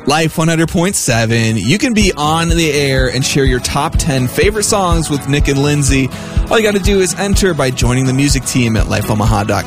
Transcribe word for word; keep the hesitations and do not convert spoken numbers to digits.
Life one hundred point seven. You can be on the air and share your top ten favorite songs with Nick and Lindsay. All you got to do is enter by joining the music team at life omaha dot com.